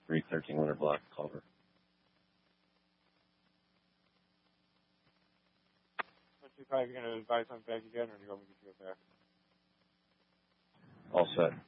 13 winter block culvert. Are you going to advise on back again, or do you want me to go back? All set.